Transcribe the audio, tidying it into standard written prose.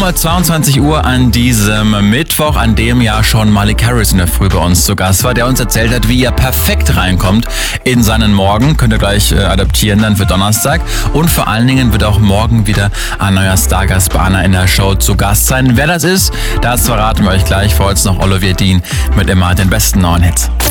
22 Uhr an diesem Mittwoch, an dem ja schon Malik Harris in der Früh bei uns zu Gast war, der uns erzählt hat, wie er perfekt reinkommt in seinen Morgen. Könnt ihr gleich adaptieren dann für Donnerstag. Und vor allen Dingen wird auch morgen wieder ein neuer Stargast bei Anna in der Show zu Gast sein. Wer das ist, das verraten wir euch gleich. Vor uns noch Olivier Dean mit immer den besten neuen Hits.